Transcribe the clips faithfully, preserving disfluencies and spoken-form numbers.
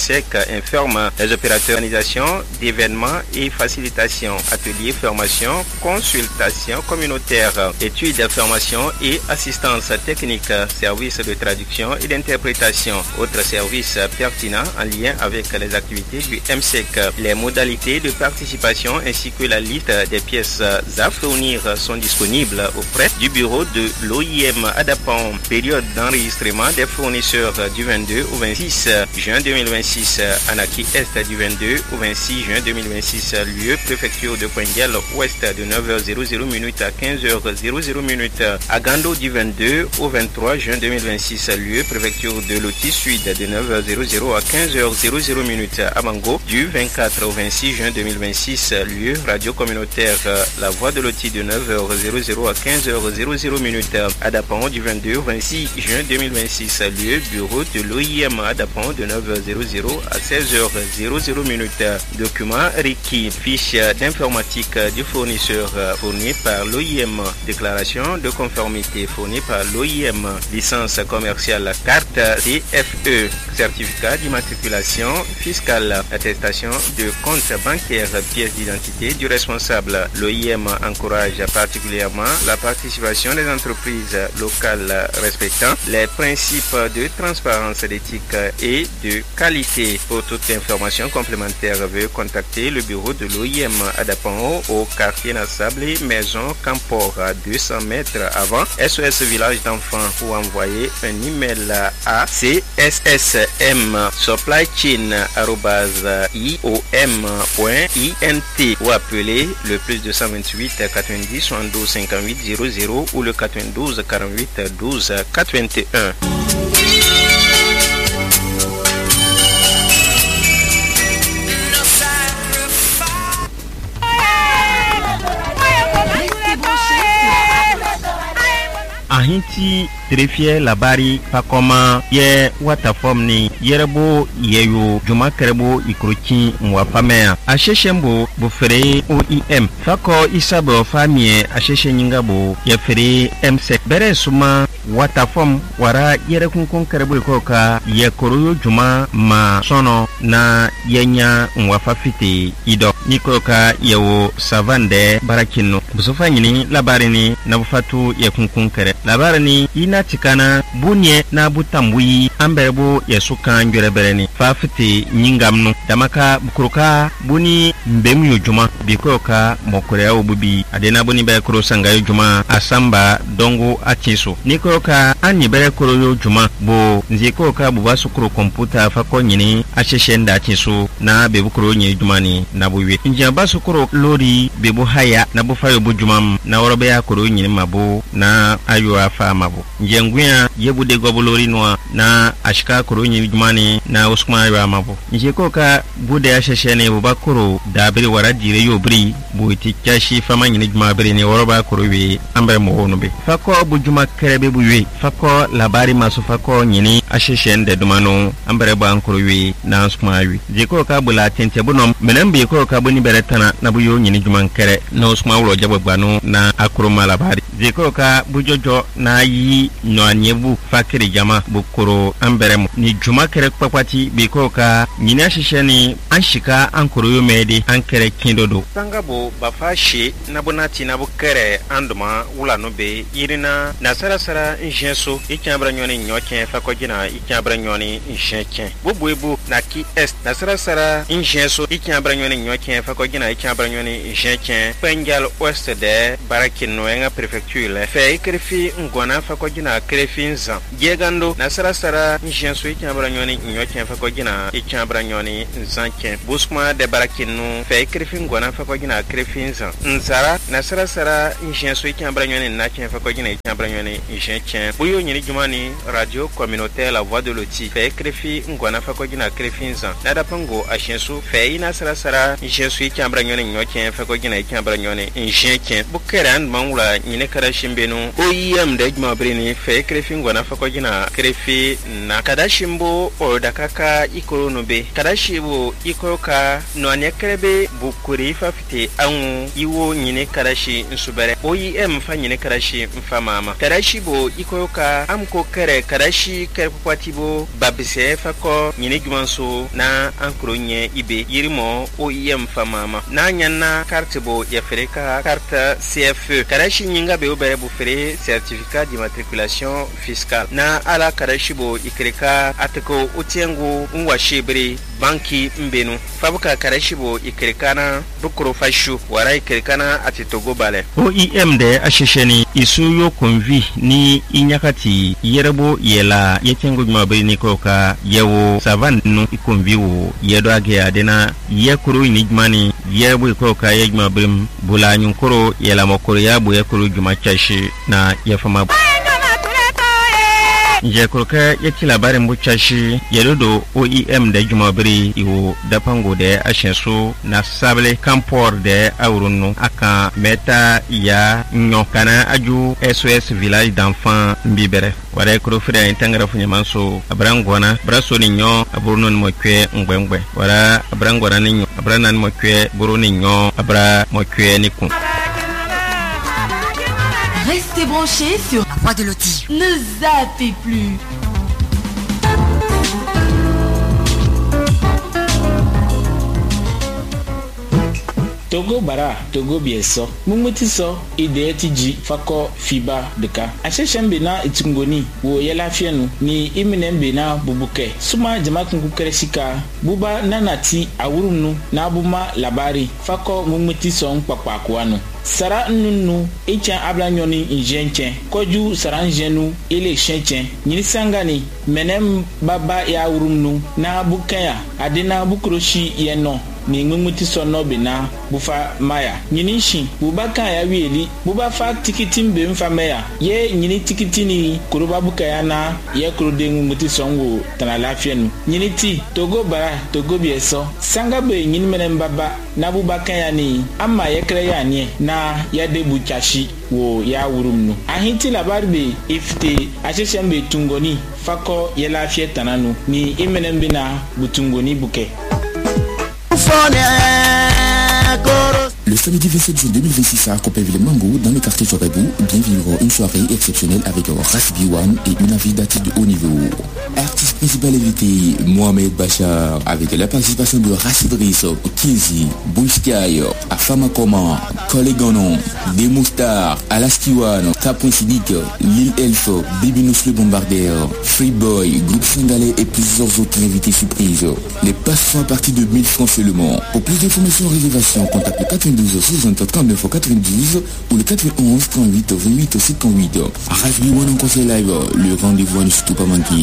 EMSEC informe les opérateurs d'organisation d'événements et facilitation, ateliers, formation, consultation communautaire, études, formation et assistance technique, services de traduction et d'interprétation, autres services pertinents en lien avec les activités du EMSEC. Les modalités de participation ainsi que la liste des pièces à fournir sont disponibles auprès du bureau de l'O I M à Dapan. Période d'enregistrement des fournisseurs du vingt-deux au vingt-six juin deux mille vingt-six. Anaki Est du vingt-deux au vingt-six juin deux mille vingt-six. Lieu préfecture de Poinguel Ouest de neuf heures à quinze heures. Agando du vingt-deux au vingt-trois juin deux mille vingt-six. Lieu préfecture de Loti Sud de neuf heures à quinze heures. Amango du vingt-quatre au vingt-six juin deux mille vingt-six. Lieu radio communautaire La Voix de Loti de neuf heures à quinze heures. Adapan du vingt-deux au vingt-six juin deux mille vingt-six. Lieu bureau de l'O I M à Adapan de neuf heures à seize heures. Document requis. Fiche d'informatique du fournisseur fournie par l'O I M. Déclaration de conformité fournie par l'O I M. Licence commerciale carte C F E. Certificat d'immatriculation fiscale. Attestation de compte bancaire. Pièce d'identité du responsable. L'O I M encourage particulièrement la participation des entreprises locales respectant les principes de transparence, d'éthique et de qualité. Pour toute information complémentaire, veuillez contacter le bureau de l'O I M à Dapan au quartier Nassablé, maison Campor, à deux cents mètres avant S O S Village d'enfants, ou envoyer un email à c s s m supply chain arobase i o m point i n t ou appeler le plus deux cent vingt-huit quatre-vingt-dix soixante-douze cinquante-huit zéro zéro ou le quatre-vingt-douze quarante-huit douze quatre-vingt-un. Ahinti trefie labari pakoma ye watafom ni yerebo yeyo juma kerebo ikrochi mwafamea asheshembo bufere O I M fako isabo famie asheshe nyingabo ye fere EMSEC bere suma watafom wara yere kunkun kerebo ikoka ye koroyo juma ma sono na yenya mwafafite ido nikoka yewo savande barakino busofa nyini labari ni nabufatu ye kunkun kere labari ni ina tikana bunye na butambui amberebo yesuka ngerebereni fafiti nyingamnu damaka bukuruka buni mbemu yojuma bikoka mokore obubi adena buni be kuro sanga yojuma asamba dongo achiso nikoka anyi bere kuro yojuma bo nzikoka bubasu kuro computer fako nyini asheshenda achiso na bebukuro nyi jumani na buwe njamba sukuro lori bebu haya na bufayo bujumam na orobe ya kuro nyini mabu na ayo afa mabu njengwia yebude gobolori noa na ashika kuro nyi jumani na usuma ayo mabu njikoka bude asheshene bubakuro dabiri waradire yobri buiti kashi fama nyini juma biri ni oroba kuro we ambre mo honube fako bujuma kerebe buwe fako labari masu fako nyini asheshende dumano ambre ba kuro we na usuma ayo jikoka bula tente bunom menembe ko boni beretana na buyo nyini juma kere na usuma ulo jabo gbanu na akuro malabari jikoka bujojo na yi no anyebu fakiri jama bukuro amberemu ni juma kere kpakwati bikoka nyini ashesheni anshika ankuro yo mede ankere kindodo sangabo bafashi na bonati na bukere anduma wula no be irina na sara sara njenso ikyabra nyoni nyoke fakogina ikyabra nyoni njenke bobuebu na ki est na sara sara njenso ikyabra nyoni nyoke fakogina ikyabra nyoni njenke pengal ouest de barakino enga prefecture fe ikrefi ngona fakogina krefinza jegando na sara sara njenso ikyabra nyoni nyoke fakogina ikyabra nyoni nzanke buskma de barakino fe ikrefi ngona fakogina krefinza nzara na sara sara njenso ikyabra nyoni nache fakogina ikyabra nyoni njenke buyo nyini jumani radio communautaire La Voix de Loti fe ikrefi ngona fakogina krefinza nada pango ashensu fe ina sara sara njenso ikyabra nyoni nyoke fakogina ikyabra nyoni njenke bukeran mangula nyine kara shimbenu O I M de juma brini fe ikrefi ngona fakogina krefi na kadashimbo o dakaka ikoro be kadashibo ikoka no anekrebe bukuri fafite anu iwo nyine karashi nsubere O I M fa nyine karashi mfa mama kadashibo ikoka amko kere karashi kerkwatibo babise fako nyine juma manso na ankronye ibe yirimo O I M famama na nyanna carte bo ya fereka carte C F E karashi nyinga be obere bu fere certificat d'immatriculation fiscale na ala karashi bo ikreka atako utiengu unwa shebre banki mbenu fabuka karashi bo ikrekana bukuro fashu wara ikrekana atitogo bale O I M de ashesheni isuyo konvi ni inyakati yerebo yela yetengo mabri ni koka yewo savanu ikonvi wo yedo age adena yekuru inijmani yerebo koka yejma brim bulanyun koro yela mokoro yabo yekuru jumachashi na yefama Njekurka yati labarin bucashi yadodo O I M da jumabiri iwo dapango da ashensu na sable kampor da aurunu aka meta ya nyo kana aju S O S village d'enfants mbibere wara kuro fira intangara funyamanso abrangwana braso ni nyo aburunu mokwe ngwengwe wara abrangwana ni nyo abrana ni mokwe buruni nyo abra mokwe ni kun. Restez branchés sur la voix de Loti. Ne zappez plus. Togo bara Togo bieso mumuti so ide tiji fako fiba deka asheshembe na itungoni wo yela fienu ni iminembe na bubuke suma jamakun kukeresika buba nanati awurunu na buma labari fako mumuti so nkpakpa kwanu sara nunu echa ablanyoni injenche koju saranjenu ile shenche nyini sangani menem baba ya urumnu na bukaya adina bukroshi yeno ni ngumuti sono bena bufa maya nyini shi bubaka ya wieli buba fa tikiti mbe mfa meya ye nyini tikiti ni kuruba bukaya na ye kurude ngumuti songo tana lafienu nyini ti Togo bara Togo bieso sanga be nyini menem baba na bubaka ya ni ama ye kre ya nie na ya debu chashi wo ya wurumnu ahinti labarbe ifte asheshembe tungoni fako ye lafie tananu ni imenembe na butungoni buke. Le samedi vingt-sept juin deux mille vingt-six à Copainville-Mango, dans le quartier Chorébou, bien vivre une soirée exceptionnelle avec Ras Biwan et une invitée d'artiste de haut niveau. Artiste principal invité, Mohamed Bachar, avec la participation de Ras Idriss, Kizi, Bouchkaï, Afama Koma, Kolegonon, Demoustar, Alaskiwan, Capon Sidique, Lil Elf, Baby Nous le Bombardeur, Freeboy, Groupe Singalais et plusieurs autres invités surprises. Les passes font à partir de mille francs seulement. Pour plus d'informations et réservations, contactez le quatre-vingt-douze soixante trente-neuf quatre-vingt-douze ou le quatre-vingt-onze trente-huit vingt-huit cinquante-huit. Ras Biwan en conseil live, le rendez-vous à ne surtout pas manquer.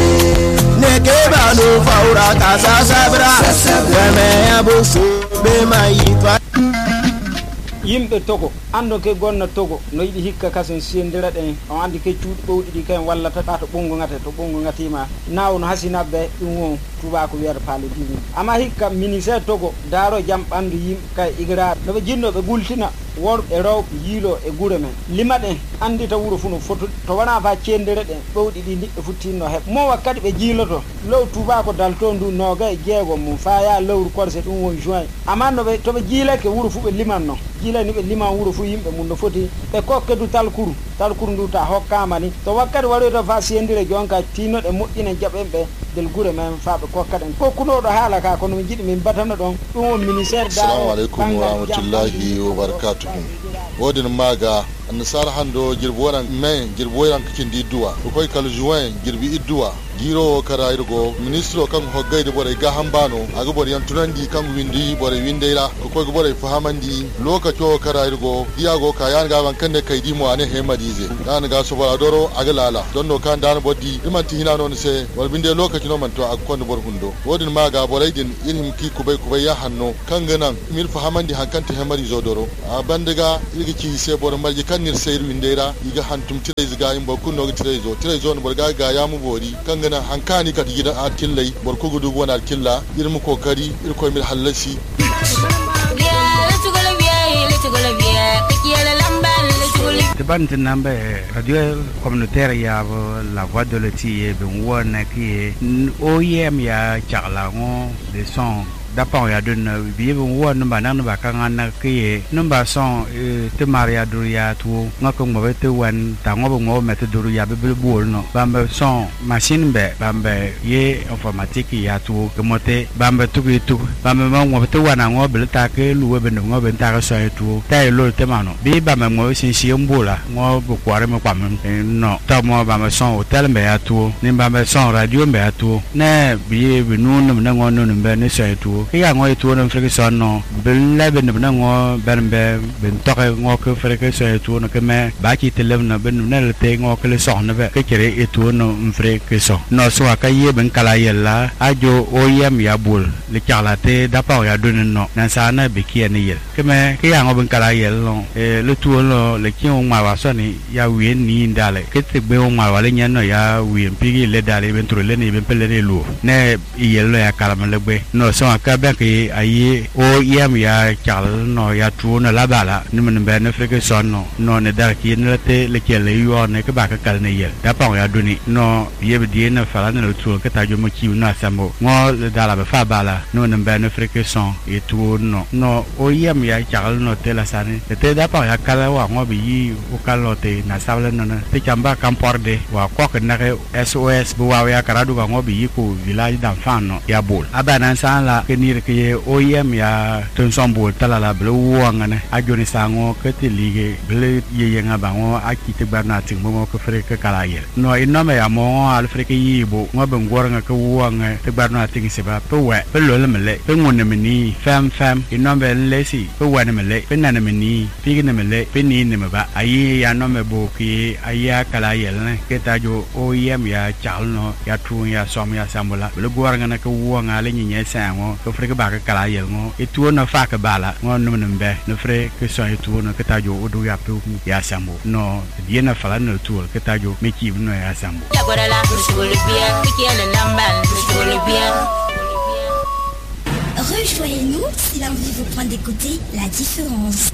yimbe Togo ando ke gonna Togo no yidi hikka kasen sendira den on andi ke cuudi bowdi di ken walla ta to bongo ngate to bongo ngatima naw no hasinabbe dum won tuba ko wiata paale dini ama hikka ministère Togo daro jam bandu yimbe kay igra no be jinno be bultina wor e raw yilo e gure men limaden andi ta wuro fu no foto to wana fa cendere den bowdi di dibbe futtinno heb mo wakkati be jiloto low tuba ko dalto ndu noga e jeego mum fa ya lawru korse dum won juin ama no be to be jilake wuro fu be limanno jila ni be liman wuro fu yimbe mun no foti be kokke du talkuru talkuru ndu ta hokkama ni to wakkati wari to fa sendire jonka tino de moddine jabembe del gure men fa be kokkaden ko kuno do hala ka kono mi jidi min batana don dum ministère da assalamu alaikum wa rahmatullahi wa barakatuh wodin maga annasar hando jirboran men jirboran kikin di duwa ko kal juin jirbi idduwa giro kara irgo ministro kan hoggayde bore ga hambano aga bore yantunandi kan windi bore windeira ko ko bore fahamandi lokaco kara irgo diago ka yan ga ban kande kaydi mo ane hemadize dan ga so bora doro aga lala donno kan dan boddi imanti hina non se wal binde lokaci no man to ak kon bor hundo wodin maga bore din ilhim ki kubay kubay ya hanno kan ganan mil fahamandi hankante hemadi zodoro a bandaga ilgi ci se bor marji kan nir seyr windeira iga hantum tire ziga imbo kunno tire zo tire zo no bor ga ga yamu bori kan na hankani ka gidan arkillai barko gudu wani arkilla irin kokari irko mil halasi Tebante nambe radio communautaire ya la voix de Loti e ben wona ki O I M ya charla on de son dapang ya dun bi wo number nan ba ka ngana ke number son te maria duria tu ngako mo te wan ta ngo ngo met duria be be bol no bambe son machine be bambe ye informatique ya tu kemote bambe tu bi tu bambe mo ngo te wan ngo be ta ke lu be ngo be ta ka so tu ta lo te mano bi bambe ngo sin si mbola ngo bu kware me kwam no ta mo bambe son hotel be ya tu ni bambe son radio be ya tu ne bi bi nu no ngo no be ne so tu ke ya ngo tu no freke son no be le be no ngo berbe ben to ngo ke freke so tu no ke me ba ki te le no be no ne te ngo ke le so no be ke kere e tu no freke so no so ka ye ben kala yella ajo o yem ya bul le kala te da pa ya do no na sa na be ki ne yel ke me ke ya ngo ben kala yel no e le tu no le ki o ma wa so ni ya wi ni ndale ke te be o ma wa le nyen no ya wi mpigi le dale ben tro le ni ben pele le lu ne yel ya kala me le be no so ka be ke ayi o yem ya kala no ya tu no la bala ni men be ne freke so no no ne da ki ne te le ke le yo ne ke ba ka kala ne yel da pa ya do ni no ye be di ne fala ne le tu ke ta jo mo ki na samo ngo le dala be fa bala no ne be ne freke so e tu no no o yem ya kala no te la sane te da pa ya kala wa ngo bi yi o kala te na sa le no te chamba kamporde wa ko ke na S O S bu wa ya karadu ga ngo bi yi ko village d'enfant no ya bol abana sa la ke ni ke o yem ya ton sombo tala la blo wanga ne ajoni sango ke te lige ble ye yenga ba ngo akite barna ting mo ko freke kala yel no ino me ya mo al freke yi bo ngo ben goranga ke wanga te barna ting se ba pe we pe lo le mele pe ngone me ni fam fam ino be le si pe we ne mele pe na ne me ni pi ne mele pe ni ne me ba ayi ya no me bo ki aya kala yel ne ke ta jo o yem ya chal no ya tu ya som ya sambola le goranga na ke wanga le nyi sango ko freke ba ka kala yel ngo e tu no fa ka bala ngo no me be no fre ke so e tu no ke ta jo o do ya pe ya sambo no die na fala no tu ke ta jo me ki no ya sambo Rejoignez-nous si l'envie vous prend d'écouter la différence.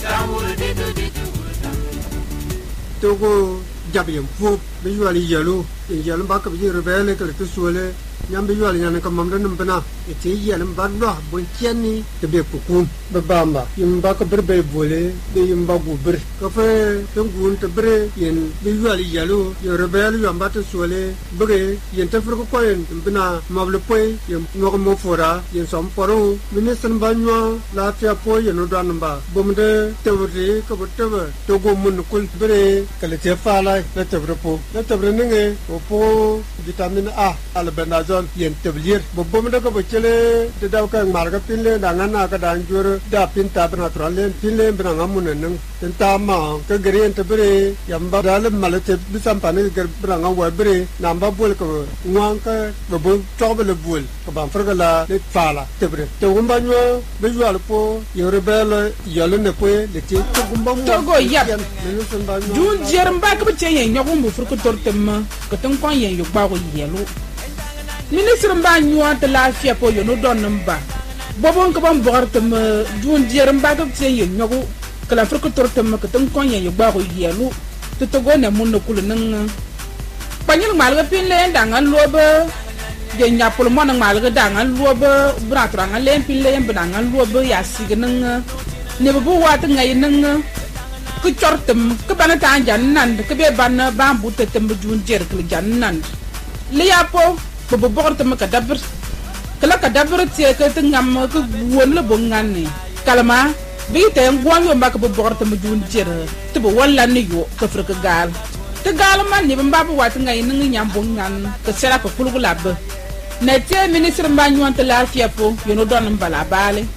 Togo Jabiam Pope, visually yellow, in yellow back of the rebel, to Sule, Yambiwal and Commandant Bana, it's a yellow bagba, Bontiani, the Bepukum, Babamba, Yumbaka Berbe Bole, the Yumbabu Ber, Cafe, Tungun, the Bre, in visually yellow, your rebel, Yambata Sule, Bre, Yentafro Coin, Bana, Mablepoy, Yum Normofora, Yen Som Poro, Minister Banua, Latia Poy, and Udanamba, Bomde, Tevre, Cobotever, Togo Munukul Bre, Califala, let the repo, let the Renenge, Opo, vitamin A, Alabendazon, Yen Tevlier, Bobomda Cobachele, the Dauka Marga Pinle, Dangana Danjur, Da Pinta Natural, Pinle, Brangamun, and Tama, Kagari and Tebre, Yambadal, Malate, Bisampani, Branga Webre, Namba Bulko, Wanka, the Bull, Trouble of Bull, Kabamfragala, Let Fala, Tebre, the Wumbanua, Visual Po, Yorabella, Yolonepe, the Chick, Togo, Yap, June Jerembaka, Yongum for Cotortem, Cotoncoy, your bow yellow. Minister Mbanyua te la fia po yo no don namba bobon ko bam bortem dun jeram ba ko tey nyogo kala friko tortem ko tan konya yo ba ko yelu to to gone mun no kul nan panyil mal ga pin le dangan loba de nyapul mon mal ga dangan loba bratra ngal len pin le dangan loba ya sig nan ne bu wat ngay nan ko tortem ko bana ta jan nan ko be ban ba bu te tem dun jer ko jan nan le ya po bobo borte ma ka dabr kala ka dabr tie ka ngam ko won la bo ngani kalama bi te ngwan yo mbaka bo borte ma jun jere to bo wala ni yo ko fraka gal te gal man ni mba bo wat ngai ngi nyam bo ngan ko sera ko kulu lab na te ministre mba nywan te la fia po yo no don mbala bale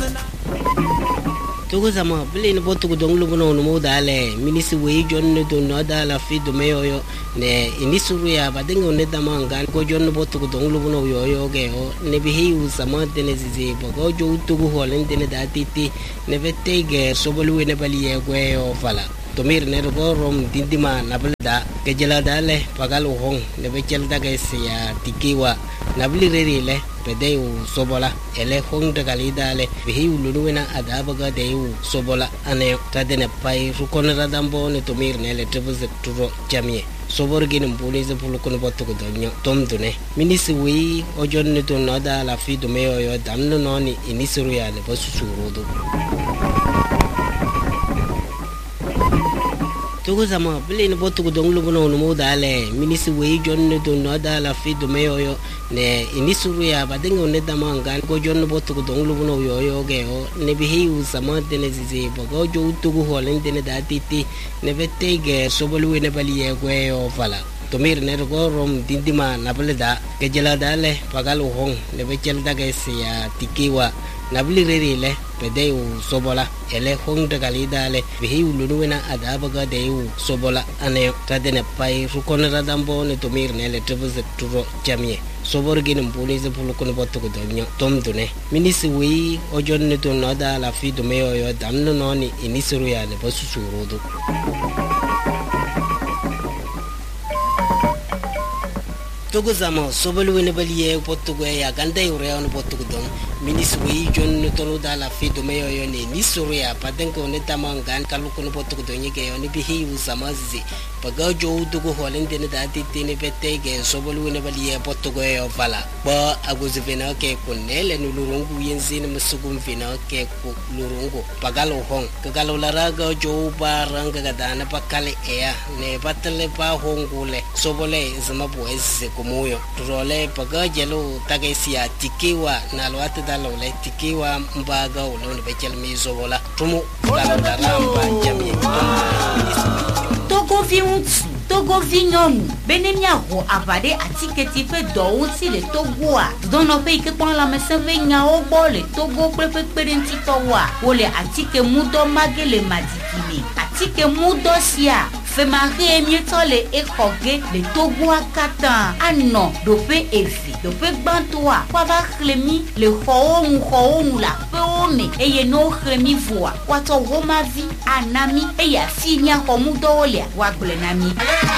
Togo zama bile ni boto ko dong lubo no mo dale ministre we jon ne do no dala fi do me yo ne inisuru ya badengo ne damanga ko jon boto ko dong lubo no yo yo ge o ne bi hi u sama de ne zizi bo go jo to go holen de ne da titi ne vete ge so bolu ne bali ye go yo fala to mir ne go rom dindima na balda ke jela dale pagal hong ne be chel da ge sia tikiwa na bili reri le pede u sobola ele hong de gali dale bi hi u lunuena adaba ga de u sobola ane tadene pai rukona radambo ne to mir ne le tebuse turo jamie sobor gin police pulu kono botto ko donyo tom dune ministre wi o jonne to noda la fi do me yo damno noni inisuru ya le basu surodo Togo zama bele ni botu ko donglu bono no modale ministre wi jonne to noda la fi do me yo ne inisuru ya badengo ne dama ngan ko jonne botu ko donglu bono yo yo ge o ne bihi u sama de ne zize bogo jo togo holen de ne datiti ne vette ge sobolu ne bali ye gwe o fala tomir ne go rom dindima nabelda ke jela dale pagal hong ne bechel daga sia tikiwa nabli rere le pede u sobola ele hong daga lidale bihi ulunuena adabaga de u sobola ane tadene pai rukona radambo ne tomir ne le tebze turo jamie sobor gin police pulu kono botto ko donyo tom dune ministre wi o jonne to noda la fi do meyo yo damno noni inisuru ya le basu surodo Togo zama sobolu wene baliye pottugo ya ganda yure on pottugo don ministre wi jonne to da la fi do meyo yo ne ni soria padenko ne tamangan kalu kono pottugo don yike on bihi u samazi paga jo dugo holende ne da titine petege sobolu wene baliye pottugo yo fala ba aguzi vena ke kunele no lurungu yenzine musugum vena ke ku lurungu pagalo hong kagalo laraga jo baranga gadana pakale ya ne batale pa hongule sobole zama boeze moyo role paga jelo tagesia tikiwa na lwata dalo le tikiwa mbaga ulo ne bechel mizo wala tumu dalo daramba jamie Togo viuntu Togo vignon benemia ho avade atiketi fe do uti le Togo a dono pe ke pon la meseve nya o bo le Togo pepe perenti to wa ole atike mudo magele madikini atike mudo sia fe mari mietole e koge le Togo akata ano do pe efi do pe gbantoa kwa ba klemi le hoon hoon la pe one e ye no klemi voa wato homa vi anami e ya finya ho mudo ole wa glenami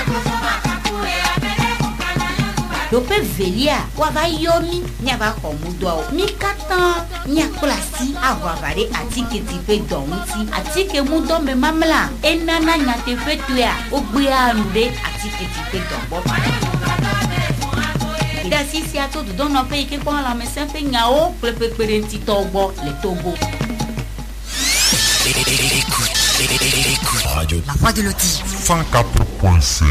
dope velia waga yomi nyaba komudo mi katan nya klasi awavare atike tipe donti atike mudo me mamla enana nya te fetua ogbe ande atike tipe dombo ida sisi ato do no pe ke kon la me sempe nya o pepe perenti Togo le Togo Radio La Voix de Loti cent quatre point cinq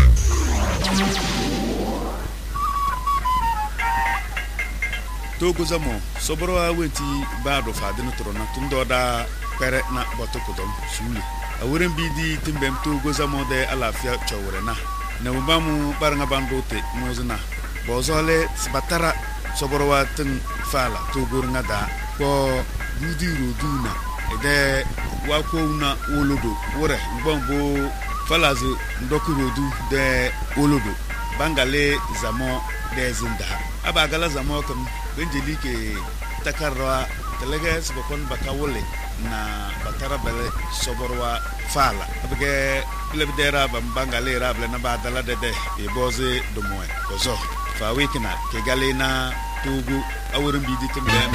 Togo zamo sobro awenti bado fadino trona tundo da pere na botoko don sule awuren bidi timbem Togo zamo de alafia chawrena na mbamu baranga bandote mozna bozole sbatara sobro watin fala Togo ngada ko budi roduna ede wako una wolodo wore mbombo falazo ndokurodu de wolodo bangale zamo de zinda abagala zamo kam benjeli ke takarwa telega sibakon bakawole na batara bele soborwa fala abage lebdera bangale rable na badala de de e boze do moy kozo fa wikina ke galena Togo awurin bidi timbe